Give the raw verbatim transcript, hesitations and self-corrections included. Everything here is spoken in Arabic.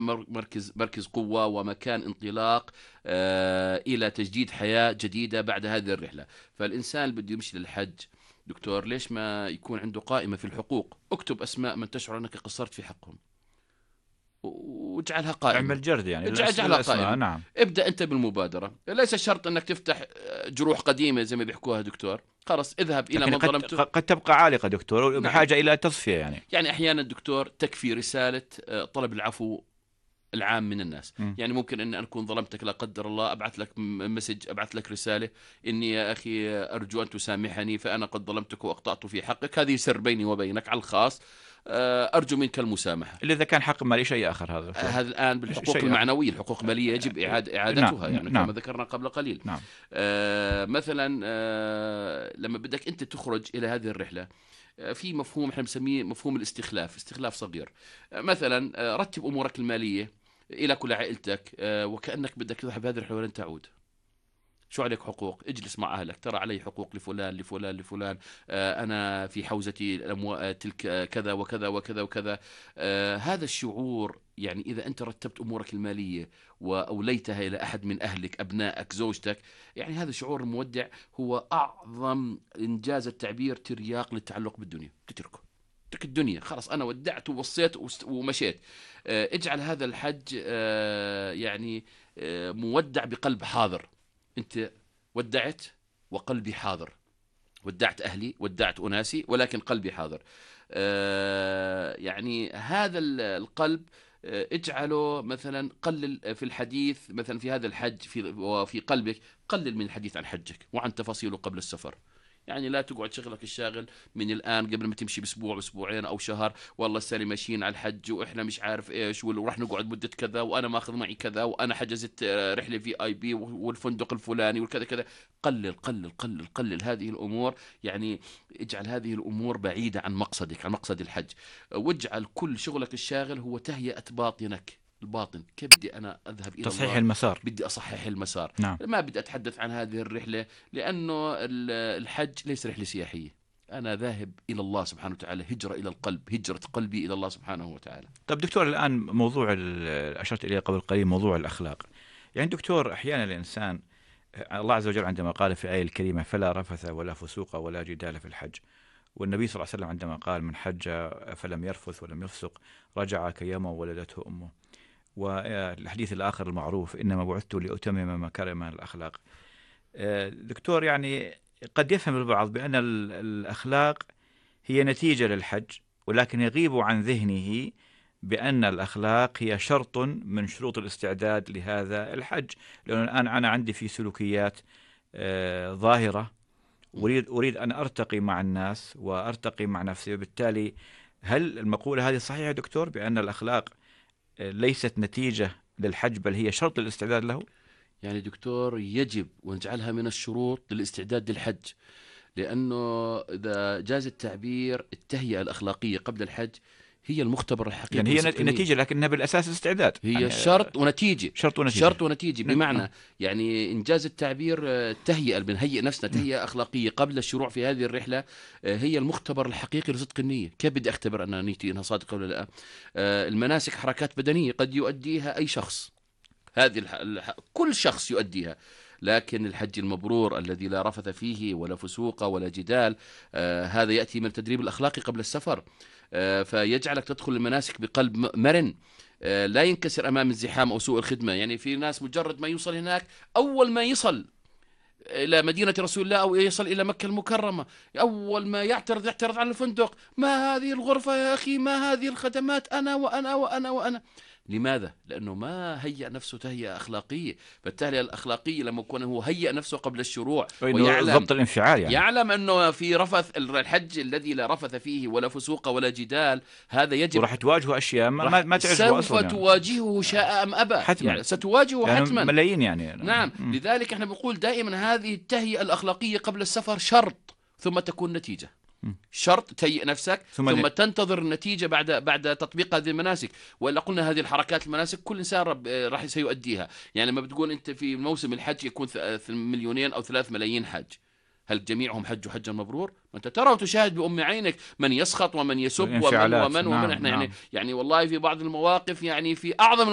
مركز مركز قوة ومكان انطلاق آه إلى تجديد حياة جديدة بعد هذه الرحلة. فالإنسان اللي بده يمشي للحج دكتور، ليش ما يكون عنده قائمة في الحقوق؟ اكتب أسماء من تشعر أنك قصرت في حقهم واجعلها قائمة. اعمل جرد يعني اجعلها الأسماء. قائمة. نعم. ابدأ أنت بالمبادرة، ليس شرط أنك تفتح جروح قديمة زي ما بيحكوها دكتور. خلاص اذهب إلى من قد, ظلمته. قد تبقى عالقة دكتور بحاجة نعم. إلى تصفية يعني. يعني أحيانا دكتور تكفي رسالة طلب العفو العام من الناس. م. يعني ممكن أن أكون ظلمتك لا قدر الله، أبعث لك مسج، أبعث لك رسالة إني يا أخي أرجو أن تسامحني فأنا قد ظلمتك وأقطعت في حقك، هذه سر بيني وبينك على الخاص، أرجو منك المسامحة. اللي إذا كان حق مالي شيء آخر هذا. هذا الآن بالحقوق المعنوية، الحقوق المالية يجب إعادة إعادتها. نعم. يعني نعم. كما ذكرنا قبل قليل. نعم. آه مثلا آه لما بدك أنت تخرج إلى هذه الرحلة، في مفهوم احنا بنسميه مفهوم الاستخلاف، استخلاف صغير. مثلا رتب امورك الماليه الك ولعائلتك وكانك بدك تذهب هذه الرحله ولن تعود. شو عليك حقوق؟ اجلس مع اهلك، ترى علي حقوق لفلان لفلان لفلان، انا في حوزتي الاموال تلك كذا وكذا وكذا وكذا. هذا الشعور، يعني اذا انت رتبت امورك الماليه واوليتها الى احد من اهلك، ابنائك، زوجتك، يعني هذا الشعور المودع هو اعظم انجاز التعبير ترياق للتعلق بالدنيا. تتركه، ترك الدنيا خلاص، انا ودعت ووصيت ومشيت. اجعل هذا الحج يعني مودع بقلب حاضر. انت ودعت وقلبي حاضر، ودعت اهلي، ودعت اناسي، ولكن قلبي حاضر. يعني هذا القلب اجعله مثلا، قلل في الحديث مثلا في هذا الحج في وفي قلبك، قلل من الحديث عن حجك وعن تفاصيله قبل السفر. يعني لا تقعد شغلك الشاغل من الآن قبل ما تمشي بأسبوع أسبوعين أو شهر، والله السنة ماشيين على الحج وإحنا مش عارف إيش، وراح نقعد مدة كذا، وأنا ماخذ معي كذا، وأنا حجزت رحلة في آي بي والفندق الفلاني والكذا كذا. قلل قلل قلل قلل هذه الأمور. يعني اجعل هذه الأمور بعيدة عن مقصدك، عن مقصد الحج، واجعل كل شغلك الشاغل هو تهيئة باطنك، الباطن. كيف بدي أنا أذهب إلى تصحيح الله؟ المسار. بدي أصحح المسار. نعم. ما بدي أتحدث عن هذه الرحلة لأنه الحج ليس رحلة سياحية، أنا ذاهب إلى الله سبحانه وتعالى، هجرة إلى القلب، هجرة قلبي إلى الله سبحانه وتعالى. طب دكتور، الآن موضوع أشرت إليه قبل قليل، موضوع الأخلاق. يعني دكتور، أحيانا الإنسان الله عز وجل عندما قال في الآية الكريمة فلا رفث ولا فسوق ولا جدال في الحج، والنبي صلى الله عليه وسلم عندما قال من حج فلم يرفث ولم يفسق رجع كيوم ولدته أمه، والحديث الآخر المعروف إنما بعثت لأتمم مكارم الأخلاق. دكتور، يعني قد يفهم البعض بأن الأخلاق هي نتيجة للحج، ولكن يغيب عن ذهنه بأن الأخلاق هي شرط من شروط الاستعداد لهذا الحج. لأن الآن أنا عندي في سلوكيات ظاهرة، أريد أريد أن أرتقي مع الناس وأرتقي مع نفسي، وبالتالي هل المقولة هذه صحيحة دكتور بأن الأخلاق ليست نتيجة للحج بل هي شرط للاستعداد له؟ يعني دكتور يجب ونجعلها من الشروط للاستعداد للحج، لأنه إذا جاز التعبير التهيئة الأخلاقية قبل الحج هي المختبر الحقيقي. يعني هي نتيجة لكنها بالأساس استعداد، هي يعني شرط ونتيجة. شرط ونتيجة, شرط ونتيجة. بمعنى يعني إنجاز التعبير التهيئة، بنهيئ نفسنا تهيئة أخلاقية قبل الشروع في هذه الرحلة، هي المختبر الحقيقي لصدق النية. كيف بدي أختبر أن نيتي أنها صادقة ولا لا؟ المناسك حركات بدنية قد يؤديها أي شخص، هذه الح... كل شخص يؤديها، لكن الحج المبرور الذي لا رفث فيه ولا فسوق ولا جدال، آه هذا يأتي من التدريب الأخلاقي قبل السفر. آه فيجعلك تدخل المناسك بقلب مرن، آه لا ينكسر أمام الزحام أو سوء الخدمة. يعني في ناس مجرد ما يوصل هناك، أول ما يصل إلى مدينة رسول الله أو يصل إلى مكة المكرمة، أول ما يعترض يعترض عن الفندق، ما هذه الغرفة يا أخي، ما هذه الخدمات، أنا وأنا وأنا وأنا. لماذا؟ لأنه ما هيأ نفسه تهيئة أخلاقية. فالتهيئة الأخلاقية لما يكون هو هيأ نفسه قبل الشروع ويعلم ضبط الانفعال، يعني يعلم أنه في رفث الحج الذي لا رفث فيه ولا فسوق ولا جدال، هذا يجب، وراح تواجهه أشياء ما, ما تعجبه أصلا، سوف تواجهه شاء أم أبى، حتما. يعني ستواجهه يعني حتما، ملايين يعني. نعم. م. لذلك احنا بنقول دائما هذه التهيئة الأخلاقية قبل السفر شرط، ثم تكون نتيجة. شرط تهيئ نفسك ثم, ثم تنتظر النتيجة بعد بعد تطبيق هذه المناسك. وإلا قلنا هذه الحركات المناسك كل إنسان راح سيؤديها. يعني لما بتقول أنت في موسم الحج يكون مليونين أو ثلاث ملايين حج، هل جميعهم حجوا حجا مبرور؟ أنت ترى وتشاهد بأم عينك من يسخط ومن يسب ومن ومن ومن, ومن. نعم. احنا نعم. يعني يعني والله في بعض المواقف، يعني في أعظم